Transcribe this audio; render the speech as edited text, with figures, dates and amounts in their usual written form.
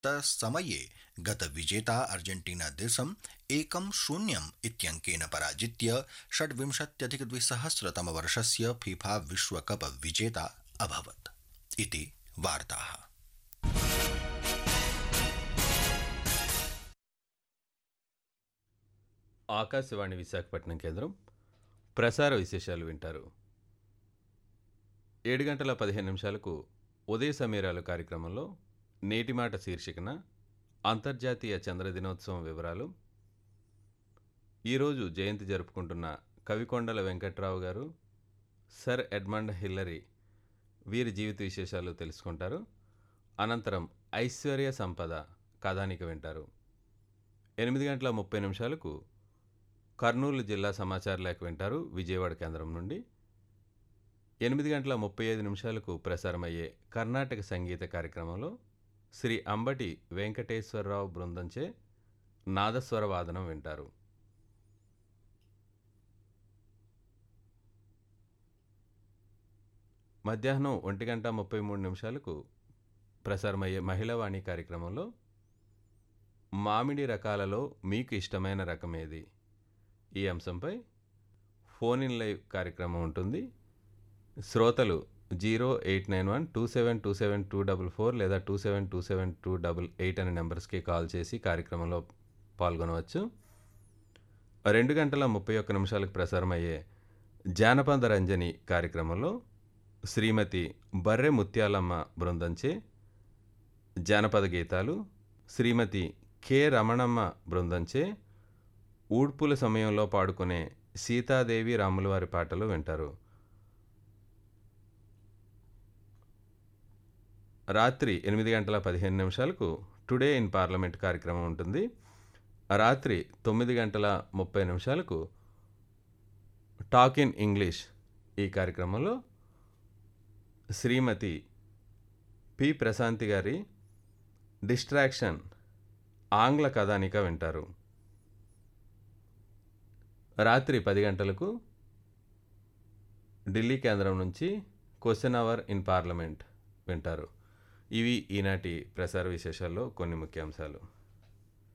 तत्समये गतविजेता अर्जेण्टीनादेशम् 1-0 इत्यङ्केन पराजित्य 26+2000तमवर्षस्य FIFA विश्वकप विजेता अभवत् इति वार्ताः। ఆకాశవాణి విశాఖపట్నం కేంద్రం ప్రసార విశేషాలు వింటారు. 7:15 ఉదయ సమీరాలు కార్యక్రమంలో నేటి మాట శీర్షికన అంతర్జాతీయ చంద్ర దినోత్సవం వివరాలు, ఈరోజు జయంతి జరుపుకుంటున్న కవికొండల వెంకట్రావు గారు, సర్ ఎడ్మండ్ హిల్లరీ వీరి జీవిత విశేషాలు తెలుసుకుంటారు. అనంతరం ఐశ్వర్య సంపద కథానిక వింటారు. 8:30 కర్నూలు జిల్లా సమాచార లేఖ వింటారు విజయవాడ కేంద్రం నుండి. 8:35 ప్రసారమయ్యే కర్ణాటక సంగీత కార్యక్రమంలో శ్రీ అంబటి వెంకటేశ్వరరావు బృందంచే నాదస్వర వాదనం వింటారు. మధ్యాహ్నం 1:33 ప్రసారమయ్యే మహిళావాణి కార్యక్రమంలో మామిడి రకాలలో మీకు ఇష్టమైన రకమేది, ఈ అంశంపై ఫోన్ ఇన్ లైవ్ కార్యక్రమం ఉంటుంది. శ్రోతలు 0891272724 లేదా 272728 అనే నెంబర్స్కి కాల్ చేసి కార్యక్రమంలో పాల్గొనవచ్చు. 2:31 ప్రసారమయ్యే జానపద రంజని కార్యక్రమంలో శ్రీమతి బర్రె ముత్యాలమ్మ బృందంచే జానపద గీతాలు, శ్రీమతి కె రమణమ్మ బృందంచే ఊడ్పుల సమయంలో పాడుకునే సీతాదేవి రాములవారి పాటలు వింటారు. రాత్రి 8:15 టుడే ఇన్ పార్లమెంట్ కార్యక్రమం ఉంటుంది. రాత్రి 9:30 టాక్ ఇన్ ఇంగ్లీష్ ఈ కార్యక్రమంలో శ్రీమతి పి ప్రశాంతి గారి డిస్ట్రాక్షన్ ఆంగ్ల కథానిక వింటారు. రాత్రి 10 గంటలకు ఢిల్లీ కేంద్రం నుంచి క్వశ్చన్ అవర్ ఇన్ పార్లమెంట్ వింటారు. ఇవి ఈనాటి ప్రసార విశేషాల్లో కొన్ని ముఖ్యాంశాలు.